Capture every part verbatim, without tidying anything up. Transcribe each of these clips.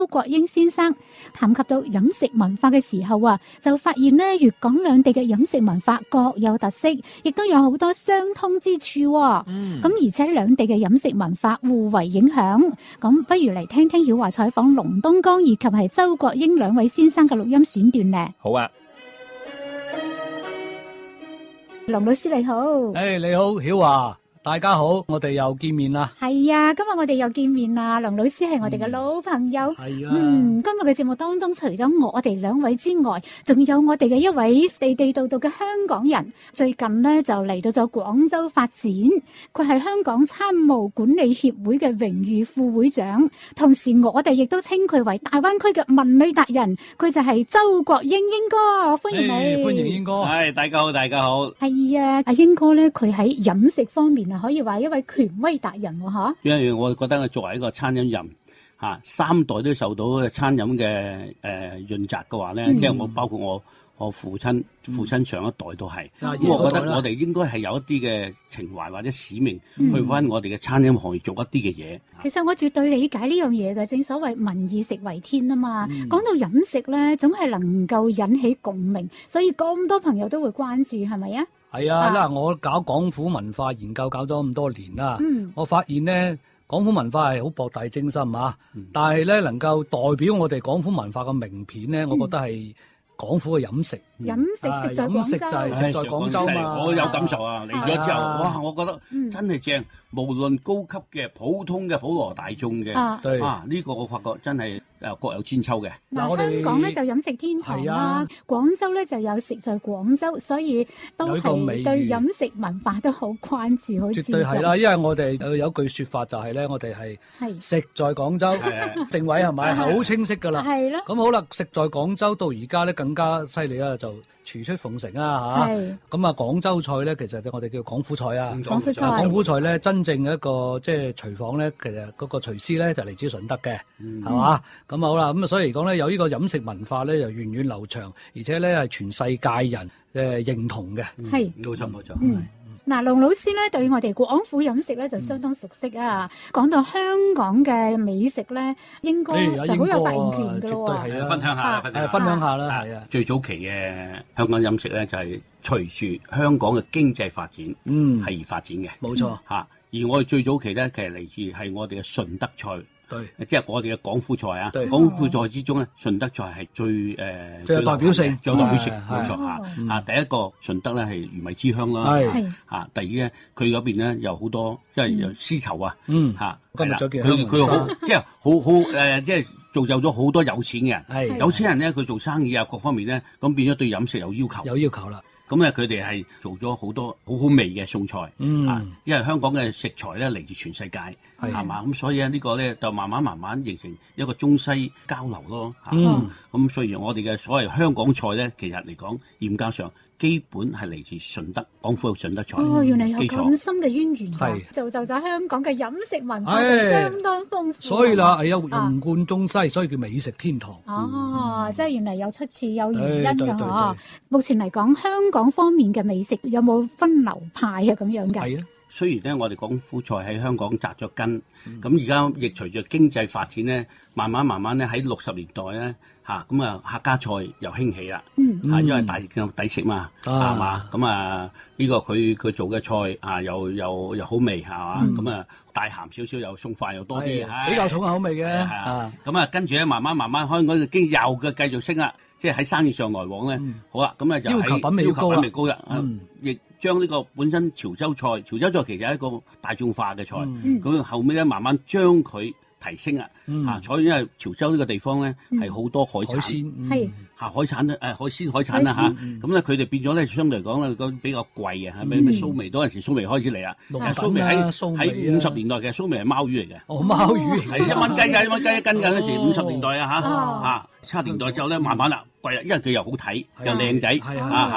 國英先生談及到飲食文化嘅時候啊，就發現咧粵港兩地嘅飲食文化各有特色，亦都有好多相通之處。咁、嗯、而且兩地嘅飲食文化互為影響。咁不如嚟聽聽曉華採訪龍東江以及係周國英兩位先生嘅錄音選段咧。 好啊， 龍老師你好。 誒、hey, 你好曉華，大家好，我哋又見面啦。 係啊，今日我哋又見面啦。龍老師係我哋嘅老朋友。係、嗯、啊。嗯，今日嘅節目當中，除咗我哋兩位之外，仲有我哋嘅一位地地道道嘅香港人，最近呢，就嚟到咗廣州發展。佢係香港餐務管理協會嘅榮譽副會長，同時我哋亦都稱佢為大灣區嘅文旅達人。佢就係周國英英哥，歡迎你。 Hey, 歡迎英哥。 係，大家好，大家好。 係啊，阿英哥咧，佢喺飲食方面啊，可以話一位權威達人喎，吓。 因為我覺得我作為一個餐飲人，吓三代都受到餐飲嘅誒潤澤嘅話咧，即、嗯、係我包括我我父親父親上一代都係。咁、嗯、我覺得我哋應該係有一啲嘅情懷或者使命，嗯、去翻我哋嘅餐飲行業做一啲嘅嘢。 其實我絕對理解呢樣嘢嘅，正所謂民以食為天啊嘛。講、嗯、到飲食咧，總係能夠引起共鳴，所以咁多朋友都會關注，係咪啊？ 係啊，嗱、啊，我搞廣府文化研究搞咗咁多年啦、嗯，我發現咧廣府文化係好博大精深啊，嗯、但係咧能夠代表我哋廣府文化嘅名片咧、嗯，我覺得係廣府嘅飲食。 飲食食在廣州， 飲食就係食在廣州嘛。 我有感受啊！嚟咗之後，哇！我覺得真係正，無論高級嘅、普通嘅、普羅大眾嘅，啊呢、啊呢個我發覺真係誒各有千秋嘅。 嗱、啊，香港咧就飲食天堂啦、啊，廣州咧就有食在廣州，所以都係對飲食文化都好關注，好絕對係啦，因為我哋有有句説法就係咧，我哋係食在廣州，定位係咪係好清晰㗎啦？係咯。咁好啦，食在廣州到而家咧更加犀利啦，就廚出鳳城啊嚇，咁啊廣州菜咧其實我哋叫廣府菜啊，廣府菜，廣府菜咧真正一個即係廚房咧，其實嗰個廚師咧就嚟自順德嘅，係、嗯、嘛？咁啊好啦，咁啊所以嚟講咧有呢個飲食文化咧就源遠流長，而且咧係全世界人誒認同嘅， 係冇錯冇錯。 嗱，龍老師咧對我哋廣府飲食咧就相當熟悉啊！講、嗯、到香港嘅美食咧，應該就好有發言權㗎咯喎。絕對係啊， 分享下啦，分享下， 分享下啦，係啊。 最早期嘅香港飲食咧，就係隨住香港嘅經濟發展，嗯，係而發展嘅，冇錯嚇。而我哋最早期咧，其實嚟自係我哋嘅順德菜。對，即係我哋嘅廣府菜啊！廣府菜之中咧，順德菜係最誒、呃、 最有代表性， 最有代表性，冇錯嚇。啊，第一個順德咧係魚米之鄉啦，係啊。第二咧，佢嗰邊咧有好多，即係有絲綢啊，嗯嚇，係啦。佢佢好，即係好好誒，即係造就咗好多有錢嘅人。係有錢人咧，佢做生意啊，各方面咧，咁變咗對飲食有要求， 有要求啦。 咁咧，佢哋係做咗好多好好味嘅餸菜，嗯，啊，因為香港嘅食材咧嚟自全世界，係嘛，咁所以咧呢個咧就慢慢慢慢形成一個中西交流咯，嗯，咁所以我哋嘅所謂香港菜咧，其實嚟講嚴格上基本係嚟自順德，廣府嘅順德菜。 哦，原來有咁深嘅淵源，係造就咗香港嘅飲食文化就相當豐富。 所以啦，係有融貫中西，所以叫美食天堂。 哦，即係原來有出處有原因㗎嗬。目前嚟講，香港方面嘅美食有冇分流派啊咁樣㗎？ 係啊，雖然咧我哋廣府菜喺香港紮咗根，咁而家亦隨住經濟發展咧，慢慢慢慢咧喺六十年代咧嚇咁啊客家菜又興起啦，嚇、啊、因為大抵食嘛，係嘛，咁啊呢個佢佢做嘅菜啊又又又好味係嘛，咁啊大鹹少少又餸飯又多啲， 比較重口味嘅， 係啊，咁啊跟住咧慢慢慢慢香港嘅經濟又嘅繼續升啦。即係喺生意上來往咧、嗯，好啦，咁咧就要求品味要高啦， 亦將呢個本身潮州菜，潮州菜其實係一個大眾化嘅菜，咁、嗯、後尾咧慢慢將佢提升啊，嚇、嗯，所以因為潮州呢個地方咧係好多海產，係嚇、嗯、海產咧誒海鮮海產啦嚇，咁咧佢哋變咗咧相對嚟講咧個比較貴嘅，係咪咩蘇眉嗰陣時蘇眉開始嚟啦，蘇眉喺喺五十年代嘅蘇眉係貓魚嚟嘅， 哦貓魚係一蚊雞㗎，一蚊雞一斤㗎嗰時五十年代啊嚇嚇。七十年代之後咧，慢慢啦貴啦，因為佢又好睇又靚仔啊嚇，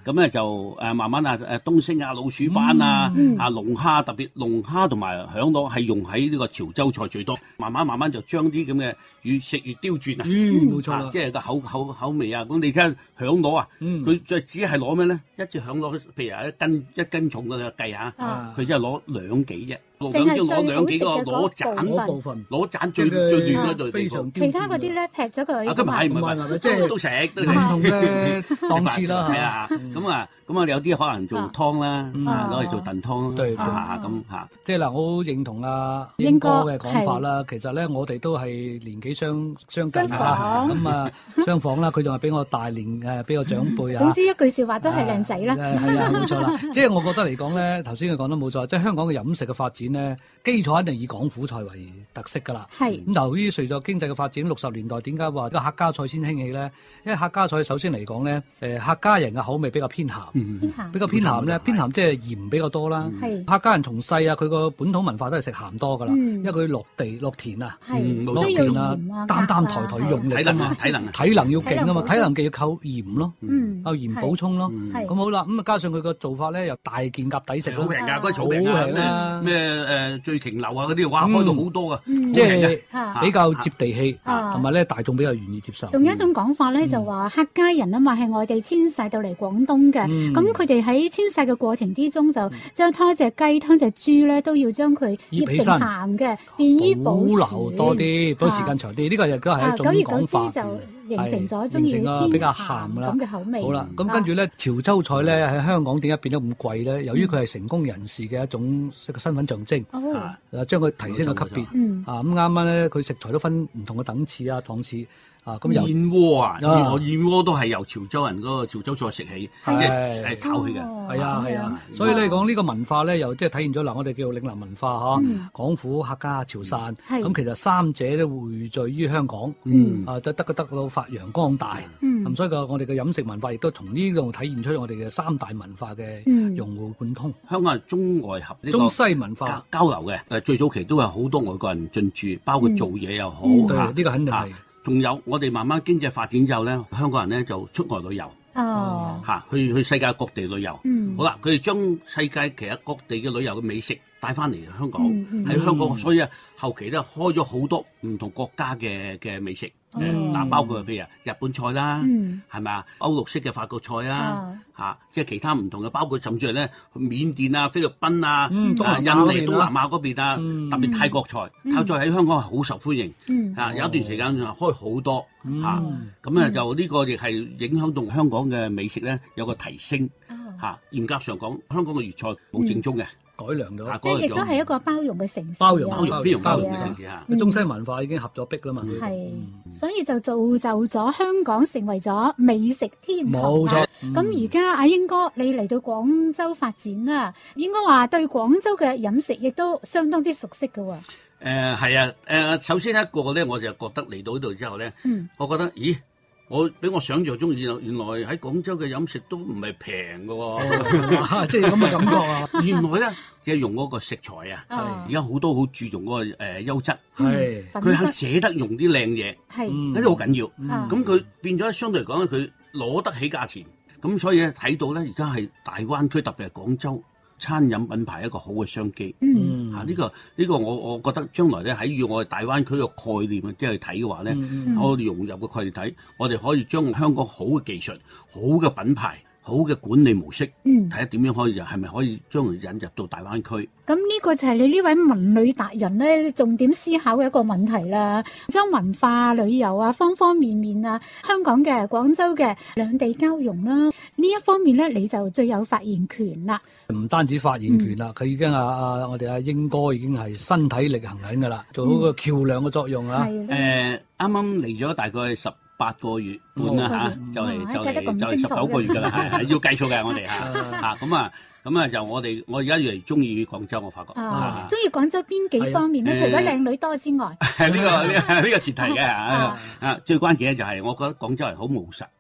咁咧就誒慢慢啊誒東星啊老鼠斑啊、嗯、啊龍蝦，特別龍蝦同埋響螺係用喺呢個潮州菜最多。慢慢慢慢就將啲咁嘅越食越刁鑽啊！ 嗯，冇錯啦， 即係個口口口味啊！咁你睇下響螺啊，佢就只係攞咩咧？一隻響螺，譬如一斤一斤重嘅計下，佢只係攞兩幾啫。 淨係攞兩幾個螺盞部分， 螺盞最最亂嗰度地方。 其他嗰啲咧劈咗佢。 啊，咁唔係唔係唔係，即係都食都食。 唔同嘅檔次啦， 係啊，咁啊咁啊有啲可能做湯啦，攞嚟做燉湯對啊咁嚇。即係嗱，我好認同阿英哥嘅講法啦。其實咧，我哋都係年紀相相近啊，咁啊相仿啦。佢仲係比我大年誒，比我長輩啊。 總之一句説話都係靚仔啦。 係啊，冇錯啦。即係我覺得嚟講咧，頭先佢講得冇錯，即係香港嘅飲食嘅發展咧，基礎一定以廣府菜為特色㗎啦。係咁，由於隨著經濟嘅發展，六十年代點解話個客家菜先興起咧？因為客家菜首先嚟講咧，誒客家人嘅口味比較偏鹹，比較偏鹹咧，偏鹹即係鹽比較多啦。客家人從細啊，佢個本土文化都係食鹹多㗎啦，因為佢落地落田啊，落田啊，擔擔抬抬用力啊嘛，體能體能要勁啊嘛，體能嘅要靠鹽咯，靠鹽補充咯。咁好啦，咁啊加上佢個做法咧，又大件夾抵食咯， 好平㗎，嗰啲草坪啊，咩誒醉瓊樓啊嗰啲，哇開到好多啊， 即係比較接地氣，同埋咧大眾比較願意接受。 仲有一種講法咧，就話客家人啊嘛係外地遷徙到嚟廣東嘅，咁佢哋喺遷徙嘅過程之中，就將劏隻雞、劏隻豬咧，都要將佢醃成鹹嘅，便於保留多啲，保時間長啲。呢個亦都係一種講法。 久而久之就形成咗中意偏比較鹹啦咁嘅口味。 好啦，咁跟住咧，潮州菜咧喺香港點解變得咁貴咧？由於佢係成功人士嘅一種一個身份象徵，啊，將佢提升個級別。啊，咁啱啱咧，佢食材都分唔同嘅等次啊、檔次。啊，咁燕窩啊，燕窩燕窩都係由潮州人嗰個潮州菜食起，即係係炒起嘅。 係啊係啊，所以咧講呢個文化咧，又即係體現咗嗱，我哋叫做嶺南文化嚇，廣府、客家、潮汕，咁其實三者都匯聚於香港，啊得得得到發揚光大。咁所以個我哋嘅飲食文化亦都同呢度體現出我哋嘅三大文化嘅融會貫通。 香港係中外合呢個中西文化交流嘅，誒最早期都有好多外國人進駐，包括做嘢又好嚇， 呢個肯定係。 仲有我哋慢慢經濟發展之後咧，香港人咧就出外旅遊， 哦嚇去去世界各地旅遊。 嗯， 好啦，佢哋將世界其實各地嘅旅遊嘅美食帶翻嚟香港，喺香港，所以啊後期咧開咗好多唔同國家嘅嘅美食。誒嗱，包括譬如日本菜啦，係咪啊？歐陸式嘅法國菜啦，嚇，即係其他唔同嘅，包括甚至係咧緬甸啊、菲律賓啊、啊印尼、東南亞嗰邊啊，特別泰國菜，泰國菜喺香港係好受歡迎，嚇有一段時間開好多嚇，咁咧就呢個亦係影響到香港嘅美食咧有個提升嚇。嚴格上講，香港嘅粵菜冇正宗嘅。 改良咗， 即係亦都係一個包容嘅城市， 包容包容非常包容嘅城市嚇。 中西文化已經合咗璧啦嘛， 係，所以就造就咗香港成為咗美食天堂。 冇錯。 咁而家阿英哥你嚟到廣州發展啦，應該話對廣州嘅飲食亦都相當之熟悉㗎喎。 誒係啊，誒首先一個咧，我就覺得嚟到呢度之後咧，我覺得咦。我比我想象中原來原來喺廣州嘅飲食都唔係平嘅喎， 即係咁嘅感覺啊！ 原來咧即係用嗰個食材啊，而家好多好注重嗰個誒優質，係佢肯捨得用啲靚嘢，係呢啲好緊要。咁佢變咗相對嚟講咧，佢攞得起價錢，咁所以咧睇到咧而家係大灣區特別係廣州餐飲品牌一個好嘅商機。嗯，嚇呢個呢個我我覺得將來咧喺要我哋大灣區個概念即係睇嘅話咧，我哋融入嘅概念睇，我哋可以將香港好嘅技術、好嘅品牌、好嘅管理模式，睇下點樣可以係咪可以將佢引入到大灣區。 咁呢個就係你呢位文旅達人咧重點思考嘅一個問題啦。將文化旅遊啊，方方面面啊，香港嘅、廣州嘅兩地交融啦，呢一方面咧你就最有發言權啦。 唔單止發言權啦，佢、嗯、已經啊啊，我哋阿英哥已經係身體力行緊噶啦，做好個橋梁嘅作用啊。誒、 嗯，啱啱嚟咗大概十八個月半啦嚇，就嚟就嚟就嚟十九個月噶啦，係係要計數嘅我哋嚇嚇咁啊咁啊就我哋我而家越嚟中意廣州，我發覺啊，中意廣州邊幾方面咧？除咗靚女多之外， 呢個呢呢個前提嘅啊啊，最關鍵咧就係我覺得廣州人好務實。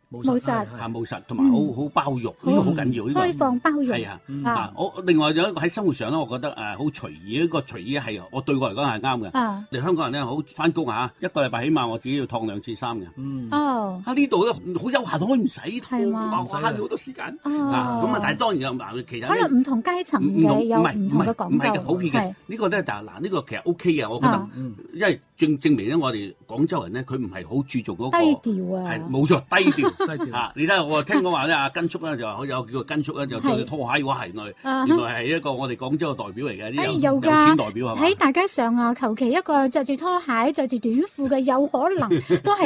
務實嚇務實，同埋好好包容，呢個好緊要。呢個開放包容係啊啊！我另外有一個喺生活上咧，我覺得誒好隨意，呢個隨意係我對我嚟講係啱嘅。你香港人咧好翻工嚇，一個禮拜起碼我自己要燙兩次衫嘅。 哦， 喺呢度咧好悠閒，可以唔使燙，哇！慳咗好多時間。啊，咁啊，但係當然有嗱，其實可能唔同階層嘅有唔同嘅講究。 唔係嘅普遍嘅呢個咧就嗱呢個其實 O K 嘅，我覺得，因為證證明咧我哋廣州人咧佢唔係好注重嗰個低調啊， 係冇錯低調低調啊！你睇下我聽講話咧，阿根叔咧就話有叫做根叔咧就着拖鞋，話係內原來係一個我哋廣州嘅代表嚟嘅， 誒有㗎，代表喺大街上啊，求其一個着住拖鞋、着住短褲嘅，有可能都係